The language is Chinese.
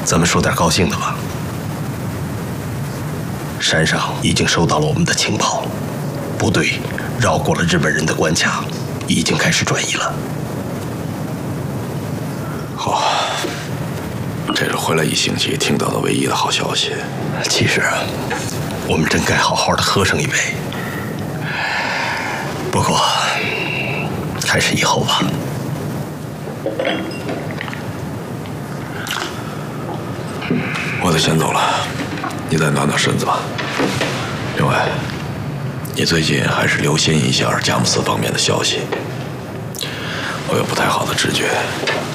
咱们说点高兴的吧。山上已经收到了我们的情报，部队绕过了日本人的关卡，已经开始转移了。 好，这是回来1星期听到的唯一的好消息。 其实啊，我们真该好好的喝上一杯。不过，还是以后吧。 我得先走了，你再暖暖身子吧。另外，你最近还是留心一下佳木斯方面的消息。我有不太好的直觉，